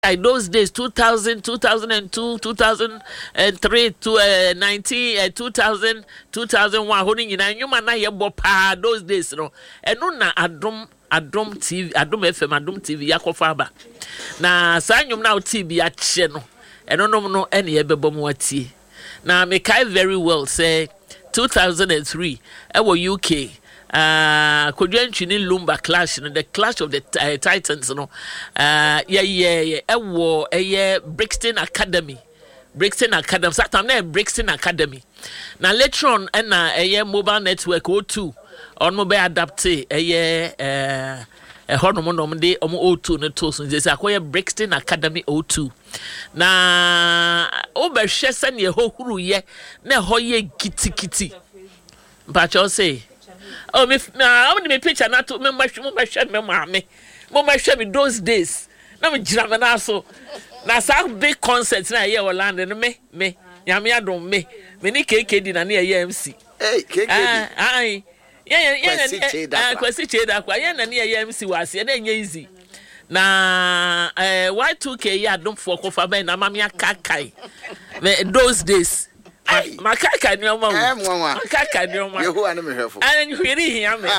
those days 2000, 2002, 2003 to 19 2000 2001 holding in a human na yebo pa those days no eno na adom TV adom FM adom TV yakofa ba na sanyum na TV ya che no eno no ene yebebo mo atie na me kai very well say 2003 ewo UK Kodwantwini Lumba clash no the clash of the Titans no ewo Brixton Academy Satam na Brixton Academy na later on na mobile network O2 on mobile adapte honom de O2 no to so say akoye Brixton Academy O2 na obehwe se ne hohuru ye na hoye kitikiti mpacho say oh me picture na to me those days na me gira na so na sa big concert na ye Orlando no me nyame adom me ni KKD na ye MC KKD kwasi cheda kwa ye na ye MC wase na nya easy na Y2K ya adom for kofa ben na mamia kakai those days makaka ni ọmọ makaka ni ọmọ Yehowa na mehwefo ani hwiri hia me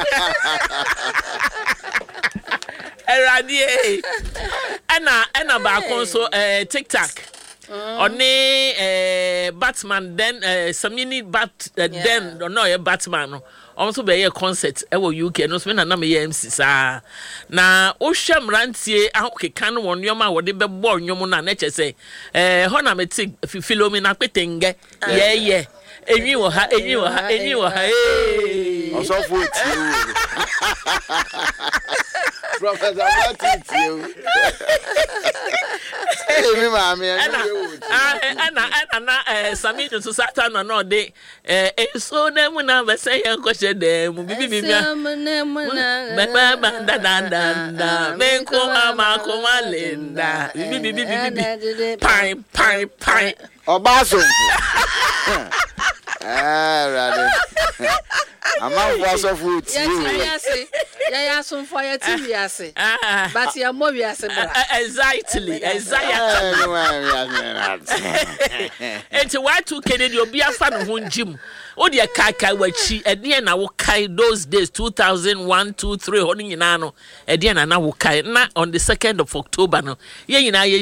eradi ana ba kon so TikTok oni Batman then Samini then no Batman no also be concert e wo UK no so na me MC sa na o hwam rantie ahokeka no wonnyoma wo de bebo nnwom na na chese ho na metik Philomena petenge ye enyi wo ha oso fu tie Professor Martin tie me mama ana Samini to Satan no de so na mu na be say enko dem bibi da menko amako malinda bibi pine obaso rather I'm was of food. Yeah, some fire TV ase. But you more ase. Exactly. Enti Y2K dey obi afa no ho njim. O de kai wachi ede na wo kai those days 2001 2 3 ho nyina no ede na wo kai na on the 2nd of October no ye nyina